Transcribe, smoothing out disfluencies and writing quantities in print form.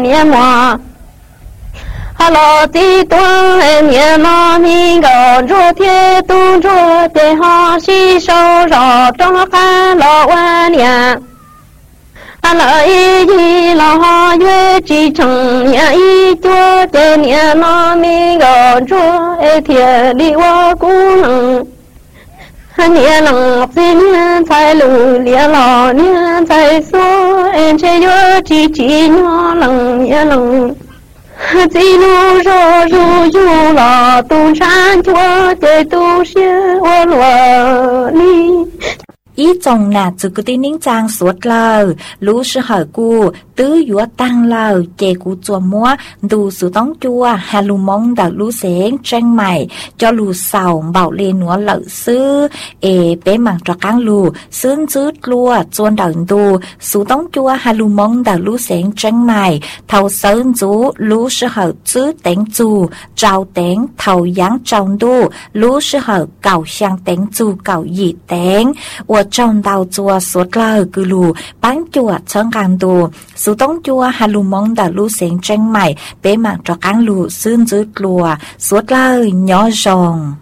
niệm mò hello ti tuân em niệm mò mi gò rô thiên tu rô tê ho si sâu rò trong khá lo quan nhà hello y lo ho yue chi chừng nhà y chúa tê niệm mò mi gò rô e thiệt đi qua cú nằng niệm nằng phi niệm phải lù niệm lo niệm phải số em chơi yue chi nhỏ nằng niệm nằng chỉ lu rô ru yu lo tu san chúa tê tu xia ô lùa li ý chồng nà chú cứ tin nín trang suốt lờ lũ sư hỏi cu tứ dũa tăng lờ chè cu chùa múa đủ sự tống chua hà lù mong đào lũ sáng tranh mày cho lù sầu bảo lên núa lợ sư bé mảng trò căng lù sướng dứt lùa chuôn đào đủ sự tống chua hà lù mong đào lũ sáng tranh mày thầu sớn chú lũ sư hỏi chứ đánh chù trao đánh thầu giáng trong đu lũ sư hỏi cầu sang đánh chù cầu dị đánh trong đào chùa suốt lờ cứ lù bán chùa chân càng đồ số tống chùa hà lù mong đào lù sáng tranh mày bé mạng cho càng lù xương dưới lùa suốt lờ nhỏ rồng